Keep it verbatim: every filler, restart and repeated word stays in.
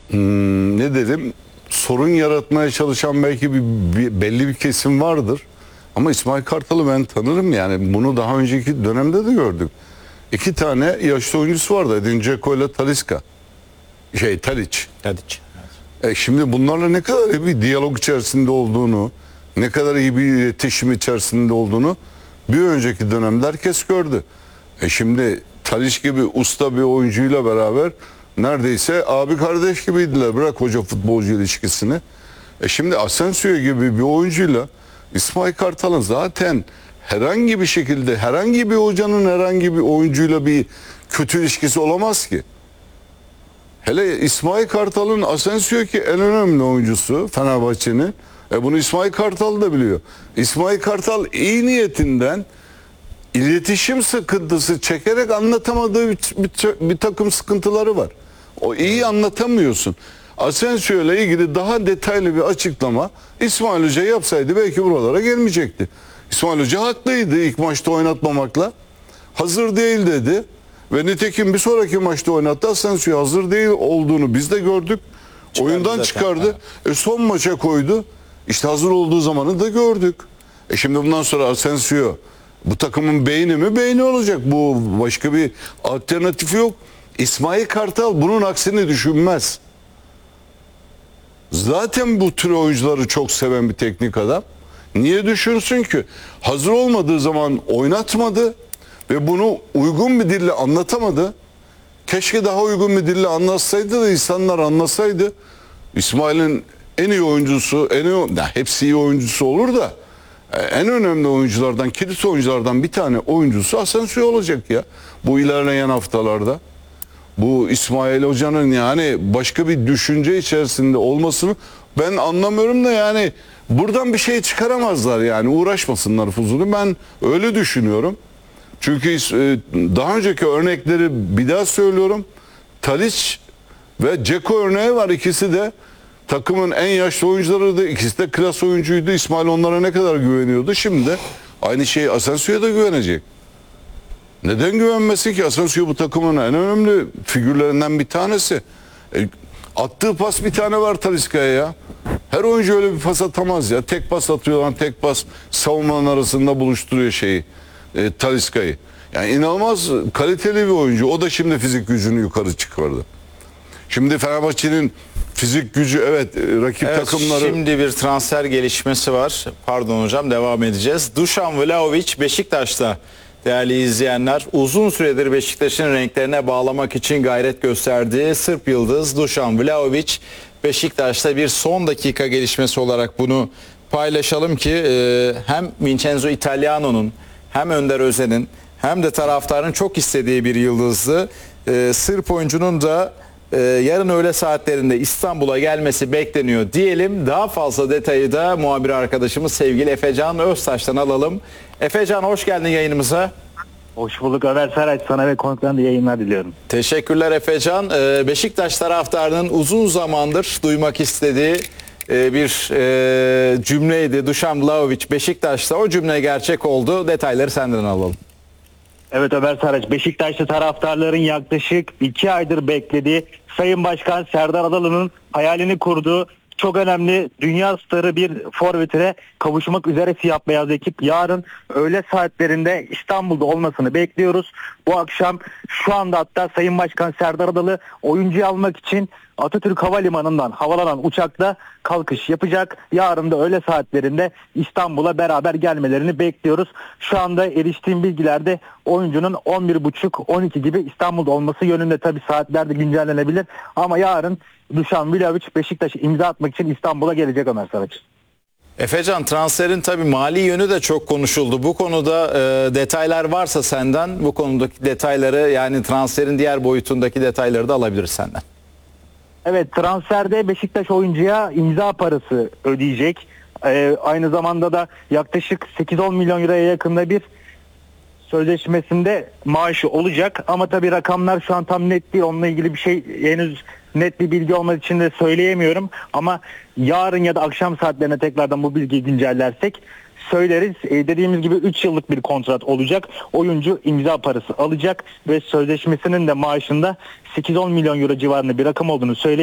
hmm, ne dedim, sorun yaratmaya çalışan belki bir, bir belli bir kesim vardır. Ama İsmail Kartal'ı ben tanırım yani. Bunu daha önceki dönemde de gördük. İki tane yaşlı oyuncusu vardı. Edin Dzeko ile Talisca. Şey Tadic. Tadic. E şimdi bunlarla ne kadar iyi bir diyalog içerisinde olduğunu, ne kadar iyi bir iletişim içerisinde olduğunu bir önceki dönemde herkes gördü. E şimdi Tadic gibi usta bir oyuncuyla beraber neredeyse abi kardeş gibiydiler. Bırak hoca futbolcu ilişkisini. E şimdi Asensio gibi bir oyuncuyla İsmail Kartal'ın zaten herhangi bir şekilde herhangi bir hocanın herhangi bir oyuncuyla bir kötü ilişkisi olamaz ki. Hele İsmail Kartal'ın Asensio ki en önemli oyuncusu Fenerbahçe'nin. E bunu İsmail Kartal da biliyor. İsmail Kartal iyi niyetinden iletişim sıkıntısı çekerek anlatamadığı bir, bir, bir takım sıkıntıları var. O iyi anlatamıyorsun. Asensio ile ilgili daha detaylı bir açıklama İsmail Hoca yapsaydı belki buralara gelmeyecekti. İsmail Hoca haklıydı ilk maçta oynatmamakla. Hazır değil dedi. Ve nitekim bir sonraki maçta oynattı. Asensio hazır değil olduğunu biz de gördük. Çıkardı Oyundan zaten. çıkardı. E son maça koydu. İşte hazır olduğu zamanı da gördük. E şimdi bundan sonra Asensio bu takımın beyni mi? Beyni olacak. Bu başka bir alternatifi yok. İsmail Kartal bunun aksini düşünmez. Zaten bu tür oyuncuları çok seven bir teknik adam. Niye düşünsün ki? Hazır olmadığı zaman oynatmadı ve bunu uygun bir dille anlatamadı. Keşke daha uygun bir dille anlatsaydı da insanlar anlasaydı. İsmail'in en iyi oyuncusu, en iyi, ya hepsi iyi oyuncusu olur da en önemli oyunculardan, kilit oyunculardan bir tane oyuncusu Asensio olacak ya. Bu ilerleyen haftalarda. Bu İsmail Hoca'nın yani başka bir düşünce içerisinde olmasını ben anlamıyorum da yani buradan bir şey çıkaramazlar yani uğraşmasınlar Fuzuli. Ben öyle düşünüyorum. Çünkü daha önceki örnekleri bir daha söylüyorum. Tadic ve Dzeko örneği var, ikisi de takımın en yaşlı oyuncularıydı. İkisi de klas oyuncuydu. İsmail onlara ne kadar güveniyordu. Şimdi de aynı şeyi Asensio'ya da güvenecek. Neden güvenmesin ki? Asensio bu takımın en önemli figürlerinden bir tanesi. E, attığı pas bir tane var Talisca'ya ya. Her oyuncu öyle bir pas atamaz ya. Tek pas atıyorlar, tek pas savunmanın arasında buluşturuyor şeyi. E, Talisca'yı. Yani inanılmaz kaliteli bir oyuncu. O da şimdi fizik gücünü yukarı çıkardı. Şimdi Fenerbahçe'nin fizik gücü evet rakip evet, takımları... Şimdi bir transfer gelişmesi var. Pardon hocam, devam edeceğiz. Dušan Vlahović Beşiktaş'ta. Değerli izleyenler, uzun süredir Beşiktaş'ın renklerine bağlamak için gayret gösterdiği Sırp yıldız Dušan Vlahović Beşiktaş'ta bir son dakika gelişmesi olarak bunu paylaşalım ki e, hem Vincenzo Italiano'nun hem Önder Özen'in hem de taraftarın çok istediği bir yıldızdı. E, Sırp oyuncunun da e, yarın öğle saatlerinde İstanbul'a gelmesi bekleniyor diyelim. Daha fazla detayı da muhabir arkadaşımız sevgili Efecan Öztaş'tan alalım. Efecan, hoş geldin yayınımıza. Hoş bulduk Ömer Saraç, sana ve konuklarına yayınlar diliyorum. Teşekkürler Efecan. Ee, Beşiktaş taraftarının uzun zamandır duymak istediği e, bir e, cümleydi. Dušan Vlahović Beşiktaş'ta, o cümle gerçek oldu. Detayları senden alalım. Evet Ömer Saraç, Beşiktaşlı taraftarların yaklaşık iki aydır beklediği Sayın Başkan Serdar Adalı'nın hayalini kurduğu çok önemli dünya starı bir forvetine kavuşmak üzere siyah beyaz ekip yarın öğle saatlerinde İstanbul'da olmasını bekliyoruz. Bu akşam şu anda hatta Sayın Başkan Serdar Adalı oyuncuyu almak için Atatürk Havalimanı'ndan havalanan uçakta kalkış yapacak. Yarın da öğle saatlerinde İstanbul'a beraber gelmelerini bekliyoruz. Şu anda eriştiğim bilgilerde oyuncunun on bir buçuk on iki gibi İstanbul'da olması yönünde, tabi saatlerde güncellenebilir. Ama yarın Dušan Vlahović Beşiktaş'a imza atmak için İstanbul'a gelecek Ömer Saraç. Efecan, transferin tabii mali yönü de çok konuşuldu. Bu konuda e, detaylar varsa senden, bu konudaki detayları, yani transferin diğer boyutundaki detayları da alabiliriz senden. Evet, transferde Beşiktaş oyuncuya imza parası ödeyecek. Ee, aynı zamanda da yaklaşık sekiz on milyon euroya yakında bir sözleşmesinde maaşı olacak. Ama tabii rakamlar şu an tam net değil. Onunla ilgili bir şey henüz net bir bilgi olmadığı için de söyleyemiyorum. Ama yarın ya da akşam saatlerine tekrardan bu bilgiyi güncellersek söyleriz. E, dediğimiz gibi üç yıllık bir kontrat olacak. Oyuncu imza parası alacak ve sözleşmesinin de maaşında sekiz on milyon euro civarında bir rakam olduğunu söyleyeyim.